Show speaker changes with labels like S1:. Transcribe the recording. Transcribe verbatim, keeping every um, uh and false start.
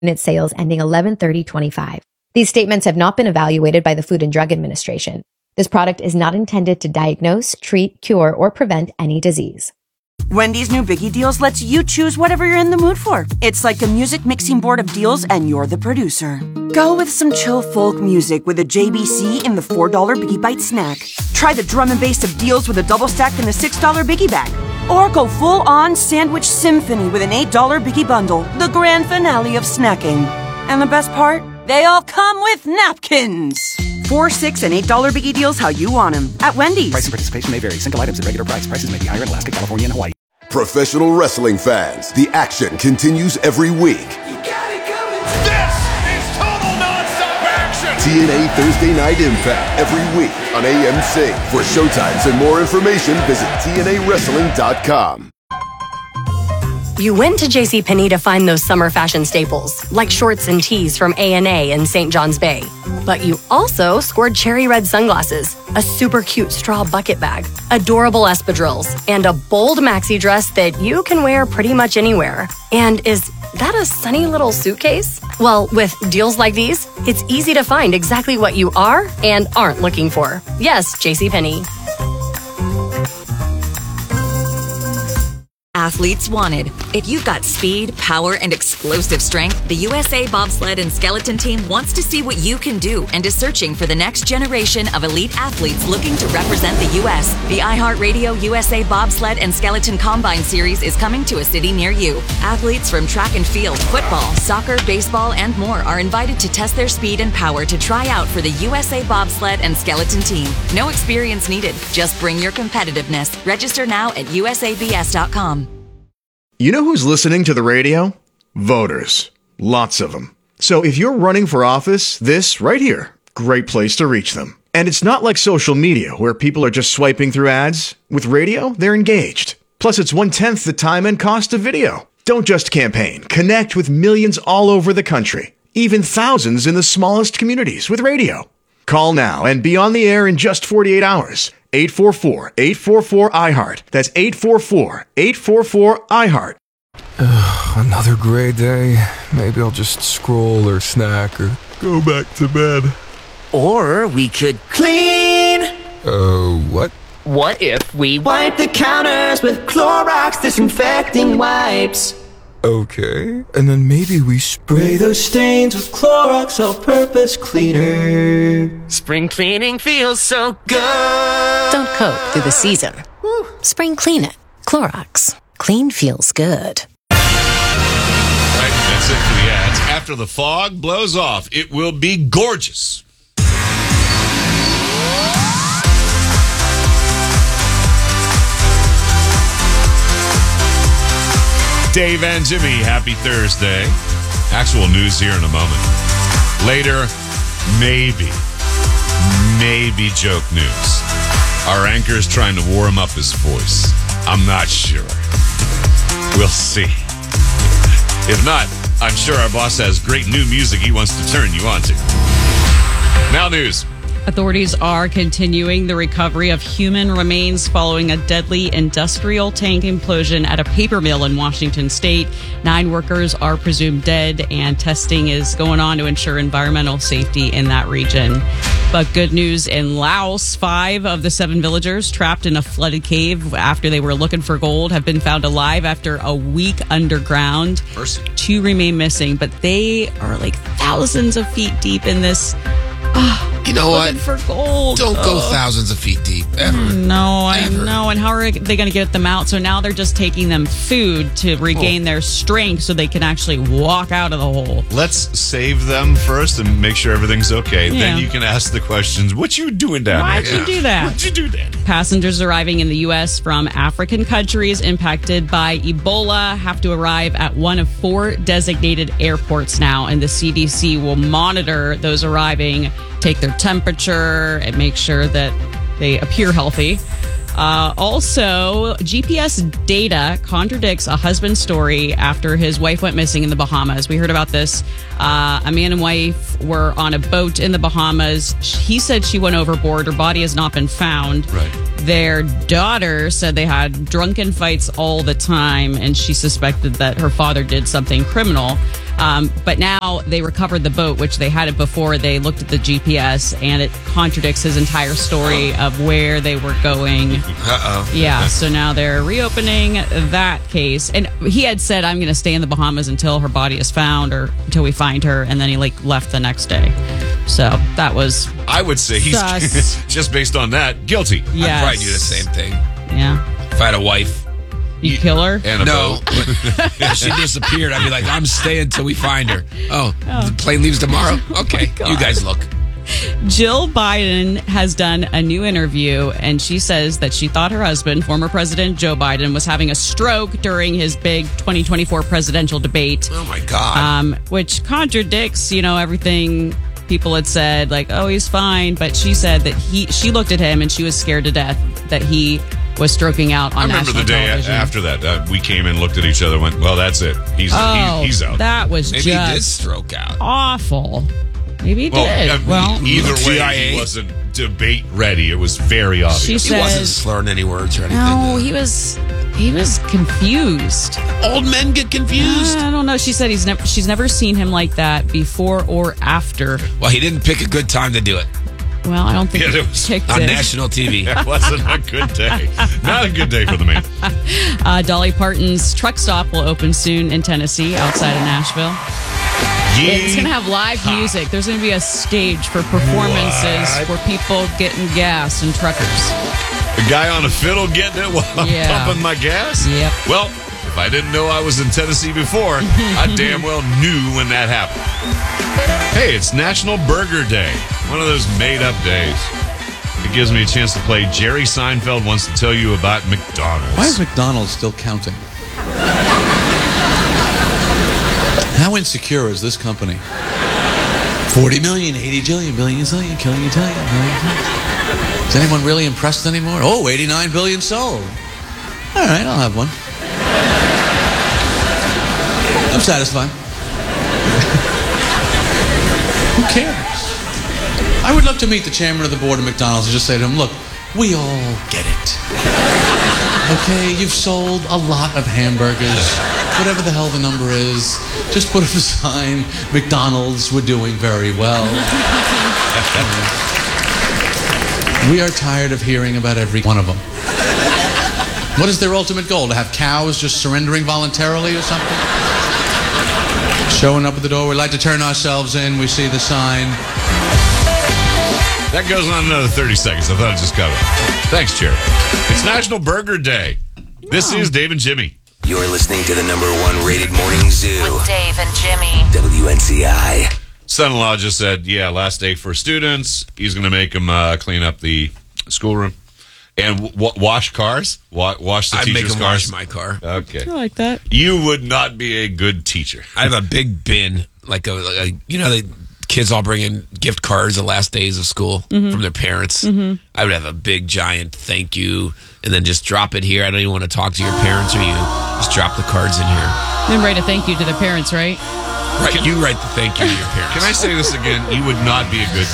S1: unit sales ending eleven thirty twenty-five. These statements have not been evaluated by the Food and Drug Administration. This product is not intended to diagnose, treat, cure, or prevent any disease.
S2: Wendy's new Biggie Deals lets you choose whatever you're in the mood for. It's like a music mixing board of deals, and you're the producer. Go with some chill folk music with a J B C in the four dollar Biggie Bite snack. Try the drum and bass of deals with a double stack in the six dollar Biggie Bag. Or go full-on sandwich symphony with an eight dollar Biggie Bundle, the grand finale of snacking. And the best part? They all come with napkins. Four, six, and eight dollar Biggie Deals how you want them at Wendy's.
S3: Price and participation may vary. Single items at regular price. Prices may be higher in Alaska, California, and Hawaii.
S4: Professional wrestling fans, the action continues every week.
S5: You got it coming. This is total nonstop action.
S4: T N A Thursday Night Impact every week on A M C. For showtimes and more information, visit T N A wrestling dot com.
S6: You went to JCPenney to find those summer fashion staples, like shorts and tees from A and A in Saint John's Bay. But you also scored cherry red sunglasses, a super cute straw bucket bag, adorable espadrilles, and a bold maxi dress that you can wear pretty much anywhere. And is that a sunny little suitcase? Well, with deals like these, it's easy to find exactly what you are and aren't looking for. Yes, JCPenney.
S7: Athletes wanted. If you've got speed, power, and explosive strength, the U S A Bobsled and Skeleton Team wants to see what you can do and is searching for the next generation of elite athletes looking to represent the U S The iHeartRadio U S A Bobsled and Skeleton Combine Series is coming to a city near you. Athletes from track and field, football, soccer, baseball, and more are invited to test their speed and power to try out for the U S A Bobsled and Skeleton Team. No experience needed. Just bring your competitiveness. Register now at U S A B S dot com.
S8: You know who's listening to the radio? Voters. Lots of them. So if you're running for office, this right here, great place to reach them. And it's not like social media where people are just swiping through ads. With radio, they're engaged. Plus, it's one-tenth the time and cost of video. Don't just campaign. Connect with millions all over the country. Even thousands in the smallest communities with radio. Call now and be on the air in just forty-eight hours. eight four four, eight four four, I heart. That's eight four four, eight four four, I heart.
S9: Ugh, another gray day. Maybe I'll just scroll or snack or go back to bed.
S10: Or we could clean.
S9: Oh, uh, what?
S10: What if we wipe the counters with Clorox disinfecting wipes?
S9: Okay, and then maybe we spray
S10: those stains with Clorox all-purpose cleaner. Spring cleaning feels so good.
S11: Don't cope through the season. Woo. Spring clean it. Clorox. Clean feels good.
S12: Right, that's it for the ads. After the fog blows off, it will be gorgeous. Dave and Jimmy, happy Thursday. Actual news here in a moment. Later, maybe, maybe joke news. Our anchor is trying to warm up his voice. I'm not sure. We'll see. If not, I'm sure our boss has great new music he wants to turn you on to. Now news.
S13: Authorities are continuing the recovery of human remains following a deadly industrial tank implosion at a paper mill in Washington state. Nine workers are presumed dead, and testing is going on to ensure environmental safety in that region. But good news in Laos. Five of the seven villagers trapped in a flooded cave after they were looking for gold have been found alive after a week underground.
S12: Mercy.
S13: Two remain missing, but they are like thousands of feet deep in this. Oh,
S14: You know what?
S13: For gold.
S14: Don't go
S13: Ugh.
S14: thousands of feet deep, ever.
S13: No, I
S14: ever.
S13: know. And how are they going to get them out? So now they're just taking them food to regain oh. their strength so they can actually walk out of the hole.
S12: Let's save them first and make sure everything's okay.
S13: Yeah.
S12: Then you can ask the questions. What you doing down
S13: Why'd
S12: there?
S13: Why'd you do that?
S12: What'd you do that?
S13: Passengers arriving in the U S from African countries impacted by Ebola have to arrive at one of four designated airports now, and the C D C will monitor those arriving, take their temperature, and make sure that they appear healthy. Uh, also, G P S data contradicts a husband's story after his wife went missing in the Bahamas. We heard about this. Uh, a man and wife were on a boat in the Bahamas. He said she went overboard. Her body has not been found.
S12: Right.
S13: Their daughter said they had drunken fights all the time, and she suspected that her father did something criminal. Um, but now they recovered the boat, which they had it before. They looked at the G P S, and it contradicts his entire story of where they were going.
S14: Uh-oh.
S13: Yeah, so now they're reopening that case. And he had said, I'm going to stay in the Bahamas until her body is found or until we find her. And then he like left the next day. So that was
S12: I would say he's
S13: sus.
S12: just based on that, guilty.
S13: Yes.
S14: I'd probably do the same thing.
S13: Yeah.
S14: If I had a wife.
S13: You kill her?
S12: And a
S14: no,
S12: boat.
S14: but if she disappeared, I'd be like, I'm staying until we find her. Oh,
S13: Oh.
S14: the plane leaves tomorrow? Okay,
S13: God.
S14: you guys look.
S13: Jill Biden has done a new interview, and she says that she thought her husband, former President Joe Biden, was having a stroke during his big twenty twenty-four presidential debate.
S14: Oh, my God.
S13: Um, which contradicts, you know, everything people had said, like, oh, he's fine. But she said that he, she looked at him and she was scared to death that he was stroking out on
S12: I remember
S13: national
S12: the day
S13: television.
S12: after that. Uh, we came in, looked at each other, went, well, that's it. He's,
S13: Oh,
S12: he's, he's out.
S13: that was
S14: Maybe
S13: just
S14: he did stroke out.
S13: awful. Maybe he
S12: well,
S13: did.
S12: uh,
S13: well,
S12: either
S14: G I
S12: way,
S14: A.
S12: he wasn't debate ready. It was very obvious.
S13: She
S14: He
S13: said,
S14: wasn't slurring any words or anything.
S13: no, he was he was confused.
S14: Old men get confused.
S13: I don't know. She said he's never she's never seen him like that before or after.
S14: Well, he didn't pick a good time to do it
S13: Well, I don't think
S12: Yeah,
S13: he
S12: it was
S13: picked
S14: on
S13: it.
S14: national T V.
S12: It wasn't a good day. Not a good day for the man.
S13: Uh, Dolly Parton's truck stop will open soon in Tennessee, outside of Nashville. It's going to have live music. There's going to be a stage for performances
S12: What?
S13: for people getting gas and truckers.
S12: A guy on a fiddle getting it while I'm
S13: Yeah.
S12: pumping my gas?
S13: Yep.
S12: Well, if I didn't know I was in Tennessee before, I damn well knew when that happened. Hey, it's National Burger Day. One of those made-up days. It gives me a chance to play Jerry Seinfeld Wants to Tell You About McDonald's.
S15: Why is McDonald's still counting? How insecure is this company? forty million, eighty jillion, billion, zillion, killing Italian. Is anyone really impressed anymore? Oh, eighty-nine billion sold. All right, I'll have one. I'm satisfied. Who cares? I would love to meet the chairman of the board of McDonald's and just say to him, look, we all get it. Okay, you've sold a lot of hamburgers. Whatever the hell the number is, just put up a sign, McDonald's, we're doing very well. We are tired of hearing about every one of them. What is their ultimate goal? To have cows just surrendering voluntarily or something? Showing up at the door, we'd like to turn ourselves in, we see the sign.
S12: That goes on another thirty seconds. I thought it just covered. Thanks, Jerry. It's National Burger Day. This is Dave and Jimmy.
S16: You're listening to the number one rated morning zoo.
S17: With Dave and Jimmy.
S16: W N C I.
S12: Son-in-law just said, yeah, last day for students. He's going to make them uh, clean up the schoolroom. And w- wash cars? Wa- wash the
S14: I'd
S12: teacher's
S14: make him
S12: cars?
S14: wash my car.
S12: Okay.
S13: I like that.
S12: You would not be a good teacher.
S14: I have a big bin, like a, like a you know, the kids all bring in gift cards the last days of school
S13: Mhm.
S14: from their parents.
S13: Mhm.
S14: I would have a big, giant thank you, and then just drop it here. I don't even want to talk to your parents or you. Just drop the cards in here.
S13: Then write a thank you to the parents, right?
S14: Right, you write the thank you to your parents.
S12: Can I say this again? You would not be a good